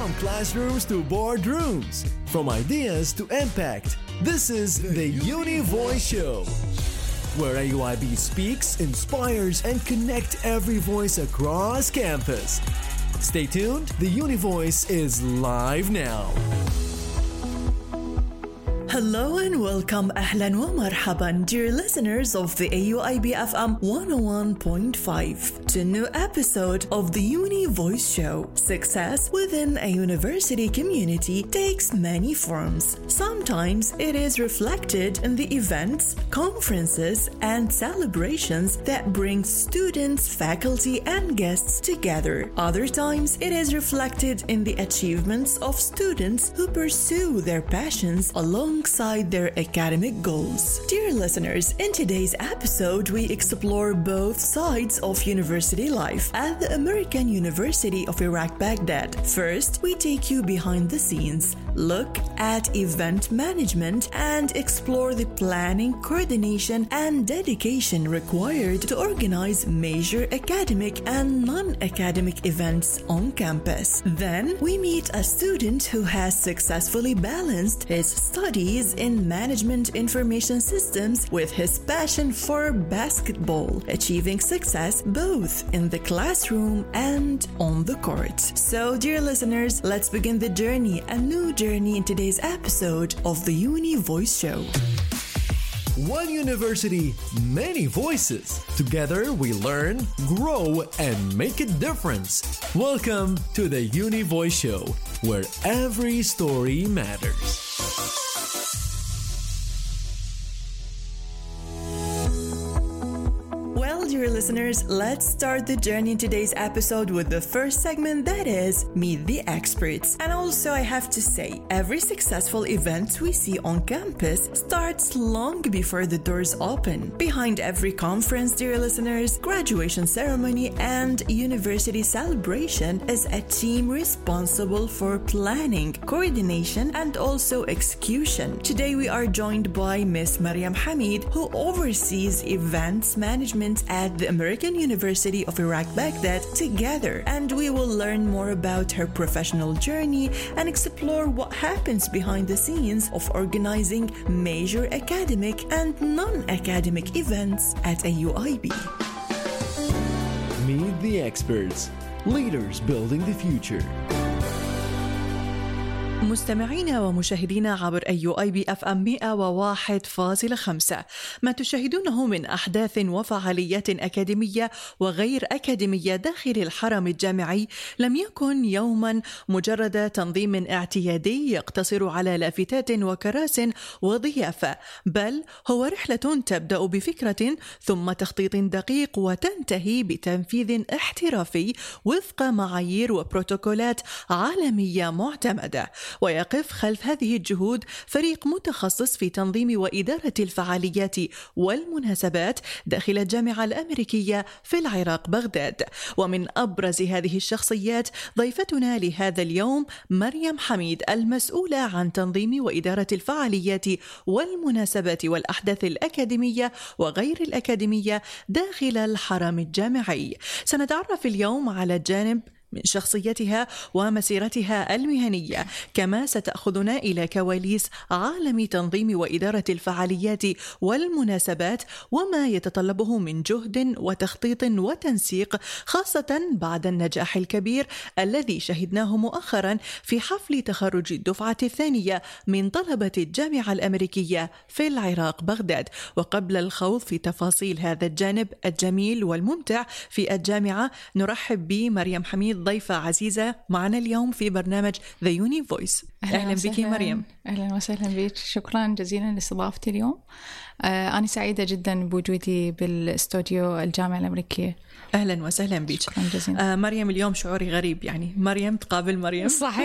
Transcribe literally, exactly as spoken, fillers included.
From classrooms to boardrooms, from ideas to impact, this is the Uni Voice Show, where A U I B speaks, inspires, and connects every voice across campus. Stay tuned, the Uni Voice is live now. Hello and welcome, أهلا ومرحبا, dear listeners of the A U I B F M one oh one point five, to a new episode of the Uni Voice Show. Success within a university community takes many forms. Sometimes it is reflected in the events, conferences, and celebrations that bring students, faculty, and guests together. Other times it is reflected in the achievements of students who pursue their passions along alongside their academic goals. Dear listeners, in today's episode, we explore both sides of university life at the American University of Iraq, Baghdad. First, we take you behind the scenes, look at event management, and explore the planning, coordination, and dedication required to organize major academic and non-academic events on campus. Then, we meet a student who has successfully balanced his studies in management information systems with his passion for basketball, achieving success both in the classroom and on the court. So, dear listeners, let's begin the journey, a new journey in today's episode of the Uni Voice Show. One university, many voices. Together we learn, grow, and make a difference. Welcome to the Uni Voice Show, where every story matters. Dear listeners, let's start the journey in today's episode with the first segment, that is Meet the Experts. And also I have to say, every successful event we see on campus starts long before the doors open. Behind every conference, dear listeners, graduation ceremony, and university celebration is a team responsible for planning, coordination, and also execution. Today we are joined by Miss Mariam Hamid, who oversees events management at the American University of Iraq, Baghdad, together, and we will learn more about her professional journey and explore what happens behind the scenes of organizing major academic and non-academic events at A U I B. Meet the experts, leaders building the future. مستمعينا ومشاهدينا عبر أي يو آي بي إف إم مئة وواحد فاصلة خمسة، ما تشاهدونه من أحداث وفعاليات أكاديمية وغير أكاديمية داخل الحرم الجامعي لم يكن يوما مجرد تنظيم اعتيادي يقتصر على لافتات وكراس وضيافة، بل هو رحلة تبدأ بفكرة ثم تخطيط دقيق وتنتهي بتنفيذ احترافي وفق معايير وبروتوكولات عالمية معتمدة. ويقف خلف هذه الجهود فريق متخصص في تنظيم وإدارة الفعاليات والمناسبات داخل الجامعة الأمريكية في العراق بغداد. ومن أبرز هذه الشخصيات ضيفتنا لهذا اليوم مريم حميد، المسؤولة عن تنظيم وإدارة الفعاليات والمناسبات والأحداث الأكاديمية وغير الأكاديمية داخل الحرم الجامعي. سنتعرف اليوم على الجانب من شخصيتها ومسيرتها المهنية، كما ستأخذنا إلى كواليس عالم تنظيم وإدارة الفعاليات والمناسبات وما يتطلبه من جهد وتخطيط وتنسيق، خاصة بعد النجاح الكبير الذي شهدناه مؤخرا في حفل تخرج الدفعة الثانية من طلبة الجامعة الأمريكية في العراق بغداد. وقبل الخوض في تفاصيل هذا الجانب الجميل والممتع في الجامعة، نرحب بمريم حميد، ضيفة عزيزة معنا اليوم في برنامج The Uni Voice. أهلا, أهلا بك مريم. أهلا وسهلا بك، شكرا جزيلا لاستضافتي اليوم. آه أنا سعيدة جدا بوجودي بالاستوديو الجامعة الأمريكية. أهلا وسهلا بك. شكرا جزيلا. آه مريم، اليوم شعوري غريب، يعني مريم تقابل مريم. صحيح.